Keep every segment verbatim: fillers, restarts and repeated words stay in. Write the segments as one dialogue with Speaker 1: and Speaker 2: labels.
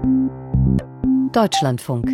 Speaker 1: Deutschlandfunk.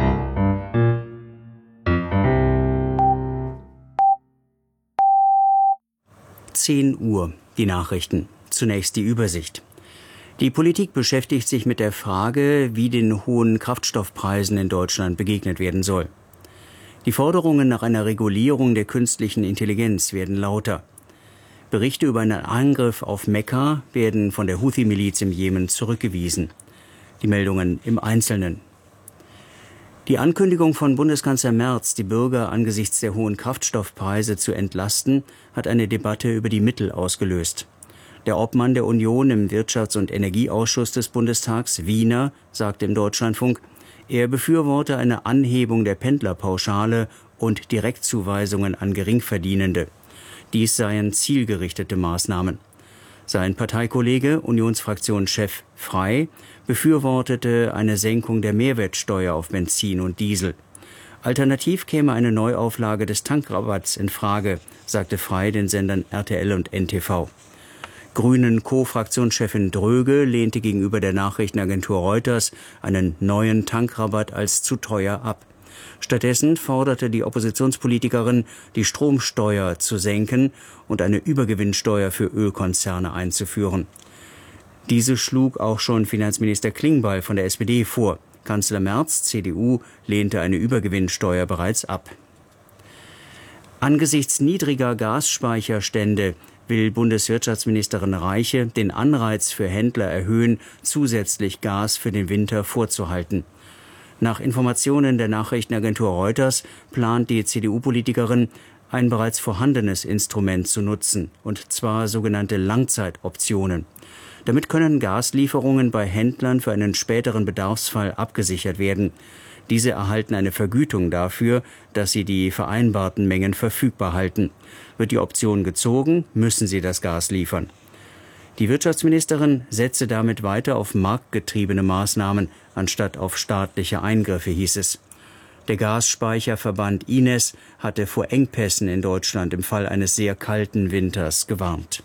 Speaker 2: zehn Uhr, die Nachrichten. Zunächst die Übersicht. Die Politik beschäftigt sich mit der Frage, wie den hohen Kraftstoffpreisen in Deutschland begegnet werden soll. Die Forderungen nach einer Regulierung der künstlichen Intelligenz werden lauter. Berichte über einen Angriff auf Mekka werden von der Houthi-Miliz im Jemen zurückgewiesen. Die Meldungen im Einzelnen. Die Ankündigung von Bundeskanzler Merz, die Bürger angesichts der hohen Kraftstoffpreise zu entlasten, hat eine Debatte über die Mittel ausgelöst. Der Obmann der Union im Wirtschafts- und Energieausschuss des Bundestags, Wiener, sagte im Deutschlandfunk, er befürworte eine Anhebung der Pendlerpauschale und Direktzuweisungen an Geringverdienende. Dies seien zielgerichtete Maßnahmen. Sein Parteikollege, Unionsfraktionschef Frey, befürwortete eine Senkung der Mehrwertsteuer auf Benzin und Diesel. Alternativ käme eine Neuauflage des Tankrabatts in Frage, sagte Frey den Sendern R T L und N T V. Grünen Co-Fraktionschefin Dröge lehnte gegenüber der Nachrichtenagentur Reuters einen neuen Tankrabatt als zu teuer ab. Stattdessen forderte die Oppositionspolitikerin, die Stromsteuer zu senken und eine Übergewinnsteuer für Ölkonzerne einzuführen. Diese schlug auch schon Finanzminister Klingbeil von der S P D vor. Kanzler Merz, C D U, lehnte eine Übergewinnsteuer bereits ab. Angesichts niedriger Gasspeicherstände will Bundeswirtschaftsministerin Reiche den Anreiz für Händler erhöhen, zusätzlich Gas für den Winter vorzuhalten. Nach Informationen der Nachrichtenagentur Reuters plant die C D U-Politikerin, ein bereits vorhandenes Instrument zu nutzen, und zwar sogenannte Langzeitoptionen. Damit können Gaslieferungen bei Händlern für einen späteren Bedarfsfall abgesichert werden. Diese erhalten eine Vergütung dafür, dass sie die vereinbarten Mengen verfügbar halten. Wird die Option gezogen, müssen sie das Gas liefern. Die Wirtschaftsministerin setze damit weiter auf marktgetriebene Maßnahmen, anstatt auf staatliche Eingriffe, hieß es. Der Gasspeicherverband I N E S hatte vor Engpässen in Deutschland im Fall eines sehr kalten Winters gewarnt.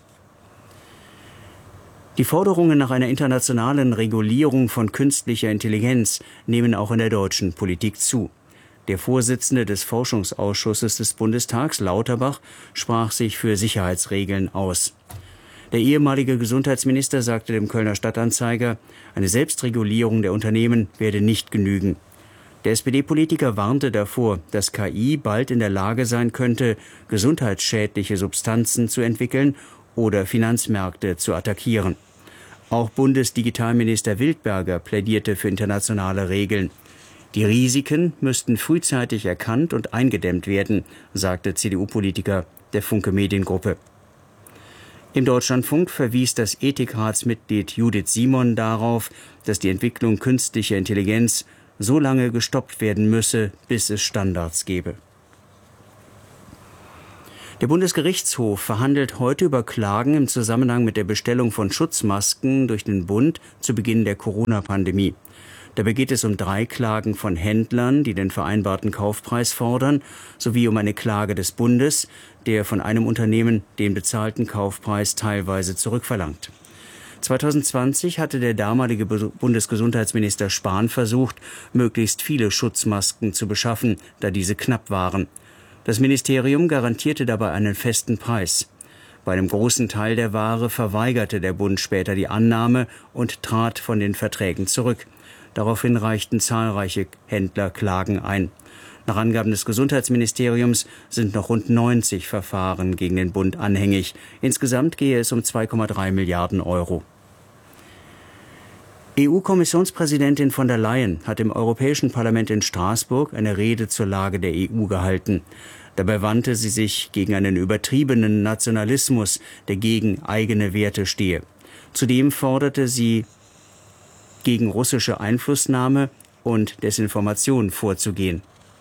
Speaker 2: Die Forderungen nach einer internationalen Regulierung von künstlicher Intelligenz nehmen auch in der deutschen Politik zu. Der Vorsitzende des Forschungsausschusses des Bundestags, Lauterbach, sprach sich für Sicherheitsregeln aus. Der ehemalige Gesundheitsminister sagte dem Kölner Stadtanzeiger, eine Selbstregulierung der Unternehmen werde nicht genügen. Der S P D-Politiker warnte davor, dass K I bald in der Lage sein könnte, gesundheitsschädliche Substanzen zu entwickeln oder Finanzmärkte zu attackieren. Auch Bundesdigitalminister Wildberger plädierte für internationale Regeln. Die Risiken müssten frühzeitig erkannt und eingedämmt werden, sagte C D U-Politiker der Funke Mediengruppe. Im Deutschlandfunk verwies das Ethikratsmitglied Judith Simon darauf, dass die Entwicklung künstlicher Intelligenz so lange gestoppt werden müsse, bis es Standards gebe. Der Bundesgerichtshof verhandelt heute über Klagen im Zusammenhang mit der Bestellung von Schutzmasken durch den Bund zu Beginn der Corona-Pandemie. Dabei geht es um drei Klagen von Händlern, die den vereinbarten Kaufpreis fordern, sowie um eine Klage des Bundes, der von einem Unternehmen den bezahlten Kaufpreis teilweise zurückverlangt. zwanzig zwanzig hatte der damalige Bundesgesundheitsminister Spahn versucht, möglichst viele Schutzmasken zu beschaffen, da diese knapp waren. Das Ministerium garantierte dabei einen festen Preis. Bei einem großen Teil der Ware verweigerte der Bund später die Annahme und trat von den Verträgen zurück. Daraufhin reichten zahlreiche Händler Klagen ein. Nach Angaben des Gesundheitsministeriums sind noch rund neunzig Verfahren gegen den Bund anhängig. Insgesamt gehe es um zwei Komma drei Milliarden Euro. E U-Kommissionspräsidentin von der Leyen hat im Europäischen Parlament in Straßburg eine Rede zur Lage der E U gehalten. Dabei wandte sie sich gegen einen übertriebenen Nationalismus, der gegen eigene Werte stehe. Zudem forderte sie, gegen russische Einflussnahme und Desinformation vorzugehen.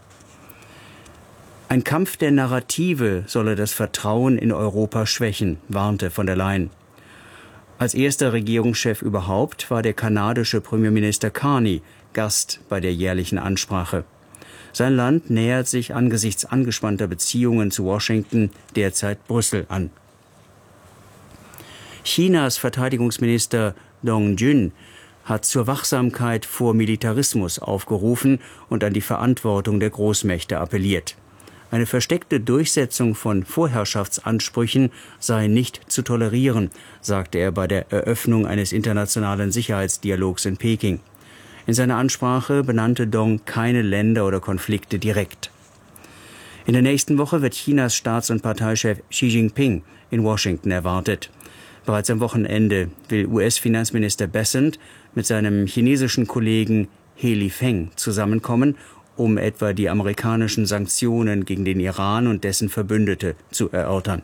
Speaker 2: Ein Kampf der Narrative solle das Vertrauen in Europa schwächen, warnte von der Leyen. Als erster Regierungschef überhaupt war der kanadische Premierminister Carney Gast bei der jährlichen Ansprache. Sein Land nähert sich angesichts angespannter Beziehungen zu Washington derzeit Brüssel an. Chinas Verteidigungsminister Dong Jun hat zur Wachsamkeit vor Militarismus aufgerufen und an die Verantwortung der Großmächte appelliert. Eine versteckte Durchsetzung von Vorherrschaftsansprüchen sei nicht zu tolerieren, sagte er bei der Eröffnung eines internationalen Sicherheitsdialogs in Peking. In seiner Ansprache benannte Dong keine Länder oder Konflikte direkt. In der nächsten Woche wird Chinas Staats- und Parteichef Xi Jinping in Washington erwartet. Bereits am Wochenende will U S-Finanzminister Bessent mit seinem chinesischen Kollegen He Lifeng zusammenkommen, um etwa die amerikanischen Sanktionen gegen den Iran und dessen Verbündete zu erörtern.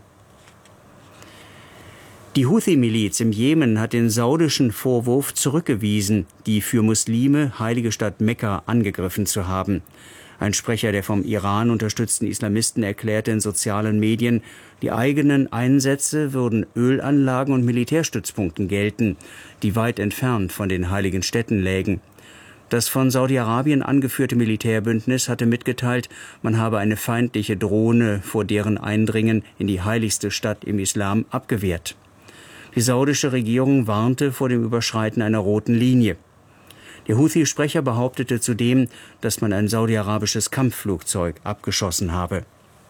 Speaker 2: Die Houthi-Miliz im Jemen hat den saudischen Vorwurf zurückgewiesen, die für Muslime heilige Stadt Mekka angegriffen zu haben. Ein Sprecher der vom Iran unterstützten Islamisten erklärte in sozialen Medien, die eigenen Einsätze würden Ölanlagen und Militärstützpunkten gelten, die weit entfernt von den heiligen Städten lägen. Das von Saudi-Arabien angeführte Militärbündnis hatte mitgeteilt, man habe eine feindliche Drohne vor deren Eindringen in die heiligste Stadt im Islam abgewehrt. Die saudische Regierung warnte vor dem Überschreiten einer roten Linie. Der Houthi-Sprecher behauptete zudem, dass man ein saudi-arabisches Kampfflugzeug abgeschossen habe.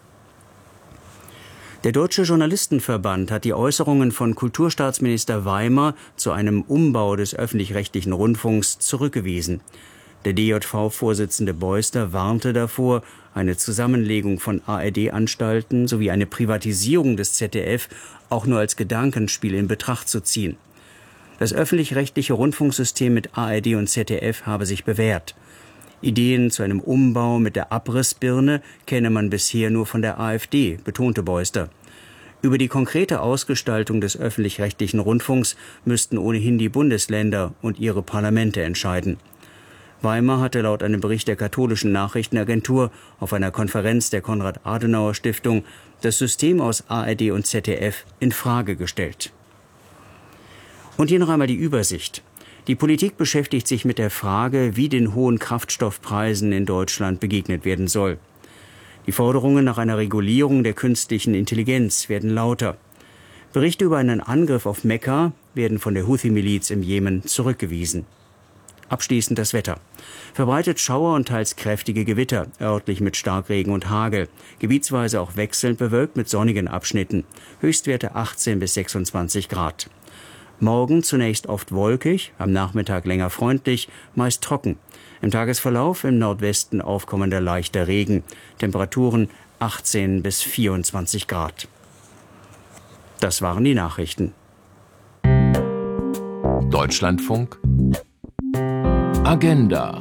Speaker 2: Der Deutsche Journalistenverband hat die Äußerungen von Kulturstaatsminister Weimer zu einem Umbau des öffentlich-rechtlichen Rundfunks zurückgewiesen. Der D J V-Vorsitzende Beuster warnte davor, eine Zusammenlegung von A R D-Anstalten sowie eine Privatisierung des Z D F auch nur als Gedankenspiel in Betracht zu ziehen. Das öffentlich-rechtliche Rundfunksystem mit A R D und Z D F habe sich bewährt. Ideen zu einem Umbau mit der Abrissbirne kenne man bisher nur von der A f D, betonte Beuster. Über die konkrete Ausgestaltung des öffentlich-rechtlichen Rundfunks müssten ohnehin die Bundesländer und ihre Parlamente entscheiden. Weimer hatte laut einem Bericht der katholischen Nachrichtenagentur auf einer Konferenz der Konrad-Adenauer-Stiftung das System aus A R D und Z D F in Frage gestellt. Und hier noch einmal die Übersicht. Die Politik beschäftigt sich mit der Frage, wie den hohen Kraftstoffpreisen in Deutschland begegnet werden soll. Die Forderungen nach einer Regulierung der künstlichen Intelligenz werden lauter. Berichte über einen Angriff auf Mekka werden von der Houthi-Miliz im Jemen zurückgewiesen. Abschließend das Wetter. Verbreitet Schauer und teils kräftige Gewitter, örtlich mit Starkregen und Hagel. Gebietsweise auch wechselnd bewölkt mit sonnigen Abschnitten. Höchstwerte achtzehn bis sechsundzwanzig Grad. Morgen zunächst oft wolkig, am Nachmittag länger freundlich, meist trocken. Im Tagesverlauf im Nordwesten aufkommender leichter Regen. Temperaturen achtzehn bis vierundzwanzig Grad. Das waren die Nachrichten.
Speaker 1: Deutschlandfunk Agenda.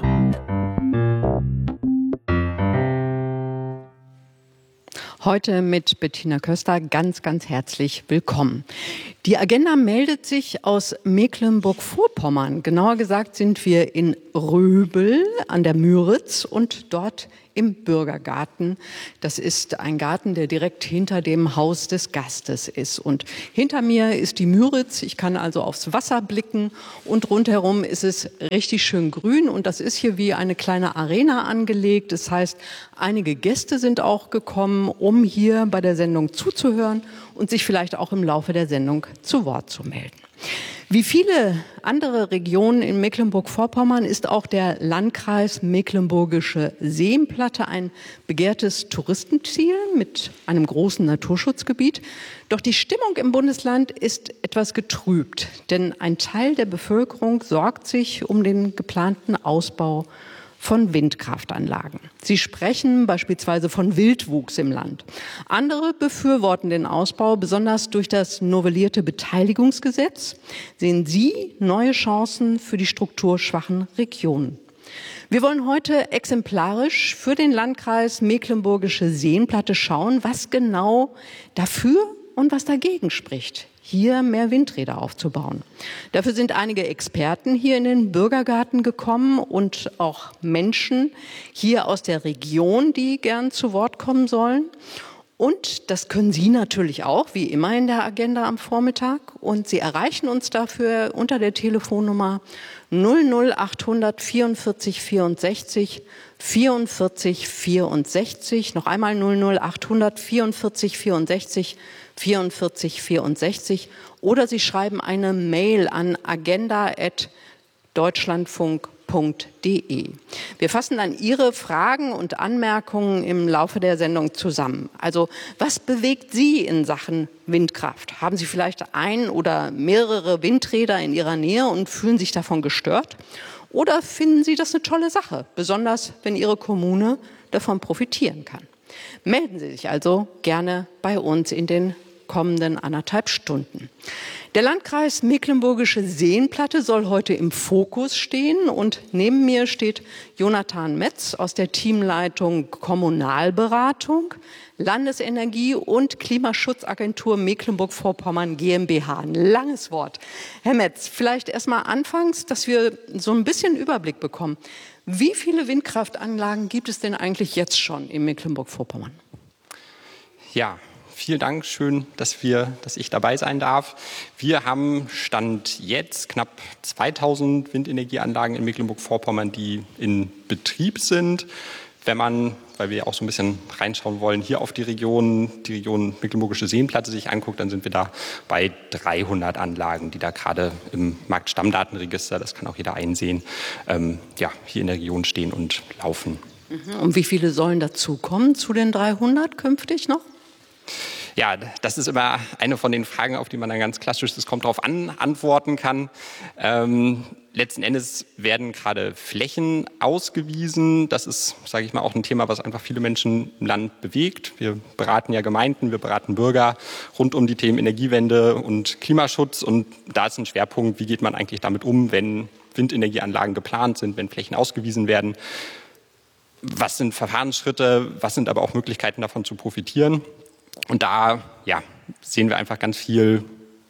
Speaker 3: Heute mit Bettina Köster ganz, ganz herzlich willkommen. Die Agenda meldet sich aus Mecklenburg-Vorpommern. Genauer gesagt sind wir in Röbel an der Müritz und dort im Bürgergarten. Das ist ein Garten, der direkt hinter dem Haus des Gastes ist. Und hinter mir ist die Müritz. Ich kann also aufs Wasser blicken und rundherum ist es richtig schön grün. Und das ist hier wie eine kleine Arena angelegt. Das heißt, einige Gäste sind auch gekommen, um hier bei der Sendung zuzuhören und sich vielleicht auch im Laufe der Sendung zu Wort zu melden. Wie viele andere Regionen in Mecklenburg-Vorpommern ist auch der Landkreis Mecklenburgische Seenplatte ein begehrtes Touristenziel mit einem großen Naturschutzgebiet. Doch die Stimmung im Bundesland ist etwas getrübt, denn ein Teil der Bevölkerung sorgt sich um den geplanten Ausbau von Windkraftanlagen. Sie sprechen beispielsweise von Wildwuchs im Land. Andere befürworten den Ausbau, besonders durch das novellierte Beteiligungsgesetz. Sehen Sie neue Chancen für die strukturschwachen Regionen? Wir wollen heute exemplarisch für den Landkreis Mecklenburgische Seenplatte schauen, was genau dafür und was dagegen spricht, hier mehr Windräder aufzubauen. Dafür sind einige Experten hier in den Bürgergarten gekommen und auch Menschen hier aus der Region, die gern zu Wort kommen sollen. Und das können Sie natürlich auch, wie immer in der Agenda am Vormittag. Und Sie erreichen uns dafür unter der Telefonnummer null null achthundert vierundvierzig vierundsechzig vierundvierzig vierundsechzig. Noch einmal null null achthundert vierundvierzig vierundsechzig vierundvierzig vierundsechzig. Oder Sie schreiben eine Mail an agenda at deutschlandfunk punkt de. Wir fassen dann Ihre Fragen und Anmerkungen im Laufe der Sendung zusammen. Also, was bewegt Sie in Sachen Windkraft? Haben Sie vielleicht ein oder mehrere Windräder in Ihrer Nähe und fühlen sich davon gestört? Oder finden Sie das eine tolle Sache, besonders wenn Ihre Kommune davon profitieren kann? Melden Sie sich also gerne bei uns in den kommenden anderthalb Stunden. Der Landkreis Mecklenburgische Seenplatte soll heute im Fokus stehen und neben mir steht Jonathan Metz aus der Teamleitung Kommunalberatung, Landesenergie und Klimaschutzagentur Mecklenburg-Vorpommern GmbH. Ein langes Wort. Herr Metz, vielleicht erst mal anfangs, dass wir so ein bisschen Überblick bekommen. Wie viele Windkraftanlagen gibt es denn eigentlich jetzt schon in Mecklenburg-Vorpommern?
Speaker 1: Ja, vielen Dank, schön, dass, wir, dass ich dabei sein darf. Wir haben Stand jetzt knapp zweitausend Windenergieanlagen in Mecklenburg-Vorpommern, die in Betrieb sind. Wenn man, weil wir ja auch so ein bisschen reinschauen wollen, hier auf die Region, die Region Mecklenburgische Seenplatte sich anguckt, dann sind wir da bei dreihundert Anlagen, die da gerade im Marktstammdatenregister, das kann auch jeder einsehen, ähm, ja, hier in der Region stehen und laufen.
Speaker 3: Und wie viele sollen dazukommen zu den dreihundert künftig noch?
Speaker 1: Ja, das ist immer eine von den Fragen, auf die man dann ganz klassisch, es kommt drauf an, antworten kann. Ähm, letzten Endes werden gerade Flächen ausgewiesen. Das ist, sage ich mal, auch ein Thema, was einfach viele Menschen im Land bewegt. Wir beraten ja Gemeinden, wir beraten Bürger rund um die Themen Energiewende und Klimaschutz. Und da ist ein Schwerpunkt, wie geht man eigentlich damit um, wenn Windenergieanlagen geplant sind, wenn Flächen ausgewiesen werden. Was sind Verfahrensschritte, was sind aber auch Möglichkeiten davon zu profitieren? Und da ja, sehen wir einfach ganz viel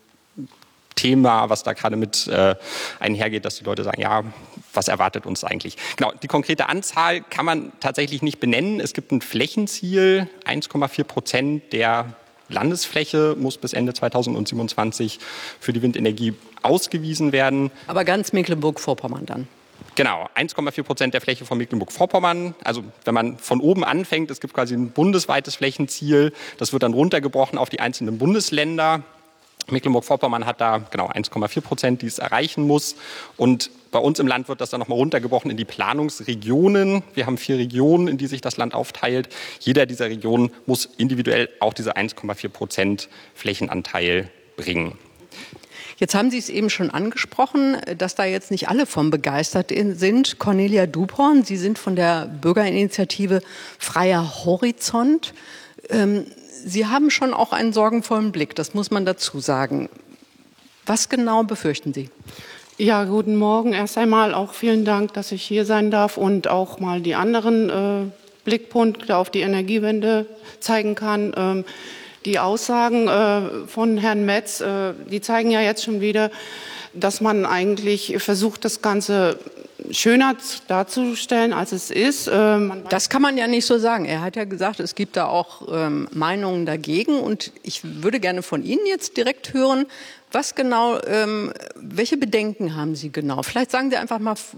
Speaker 1: Thema, was da gerade mit äh, einhergeht, dass die Leute sagen, ja, was erwartet uns eigentlich? Genau, die konkrete Anzahl kann man tatsächlich nicht benennen. Es gibt ein Flächenziel, eins Komma vier Prozent der Landesfläche muss bis Ende zweitausendsiebenundzwanzig für die Windenergie ausgewiesen werden.
Speaker 3: Aber ganz Mecklenburg-Vorpommern dann?
Speaker 1: Genau, eins Komma vier Prozent der Fläche von Mecklenburg-Vorpommern. Also wenn man von oben anfängt, es gibt quasi ein bundesweites Flächenziel. Das wird dann runtergebrochen auf die einzelnen Bundesländer. Mecklenburg-Vorpommern hat da genau eins Komma vier Prozent, die es erreichen muss. Und bei uns im Land wird das dann nochmal runtergebrochen in die Planungsregionen. Wir haben vier Regionen, in die sich das Land aufteilt. Jeder dieser Regionen muss individuell auch diese eins Komma vier Prozent Flächenanteil bringen.
Speaker 3: Jetzt haben Sie es eben schon angesprochen, dass da jetzt nicht alle von begeistert sind. Cornelia Duphorn, Sie sind von der Bürgerinitiative Freier Horizont. Ähm, Sie haben schon auch einen sorgenvollen Blick, das muss man dazu sagen. Was genau befürchten Sie?
Speaker 4: Ja, guten Morgen. Erst einmal auch vielen Dank, dass ich hier sein darf und auch mal die anderen äh, Blickpunkte auf die Energiewende zeigen kann. Ähm, Die Aussagen äh, von Herrn Metz, äh, die zeigen ja jetzt schon wieder, dass man eigentlich versucht, das Ganze schöner darzustellen, als es ist. Äh, man
Speaker 3: das kann man ja nicht so sagen. Er hat ja gesagt, es gibt da auch ähm, Meinungen dagegen. Und ich würde gerne von Ihnen jetzt direkt hören, was genau, ähm, welche Bedenken haben Sie genau? Vielleicht sagen Sie einfach mal